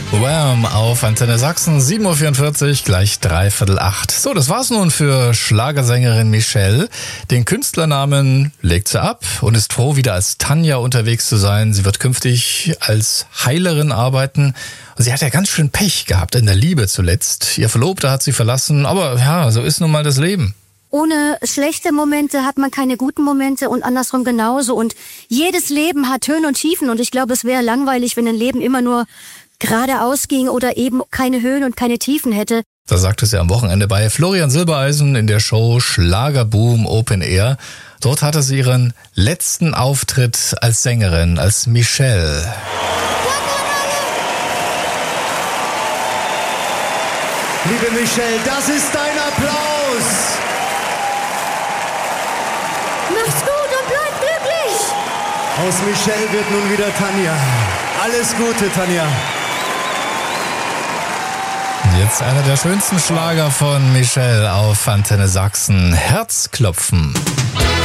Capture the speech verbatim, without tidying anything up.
Wham! Auf Antenne Sachsen, sieben Uhr vierundvierzig, gleich dreiviertel acht. So, das war's nun für Schlagersängerin Michelle. Den Künstlernamen legt sie ab und ist froh, wieder als Tanja unterwegs zu sein. Sie wird künftig als Heilerin arbeiten. Und sie hat ja ganz schön Pech gehabt in der Liebe zuletzt. Ihr Verlobter hat sie verlassen, aber ja, so ist nun mal das Leben. Ohne schlechte Momente hat man keine guten Momente und andersrum genauso. Und jedes Leben hat Höhen und Tiefen. Und ich glaube, es wäre langweilig, wenn ein Leben immer nur geradeaus ging oder eben keine Höhen und keine Tiefen hätte. Das sagte sie am Wochenende bei Florian Silbereisen in der Show Schlagerboom Open Air. Dort hatte sie ihren letzten Auftritt als Sängerin, als Michelle. Liebe Michelle, das ist dein Applaus. Macht's gut und bleibt glücklich. Aus Michelle wird nun wieder Tanja. Alles Gute, Tanja. Jetzt einer der schönsten Schlager von Michelle auf Antenne Sachsen. Herzklopfen.